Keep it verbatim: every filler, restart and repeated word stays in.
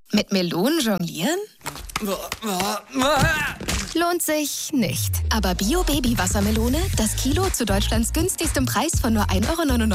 Mit Melonen jonglieren? Lohnt sich nicht. Aber Bio-Baby-Wassermelone, das Kilo zu Deutschlands günstigstem Preis von nur ein Euro neunundneunzig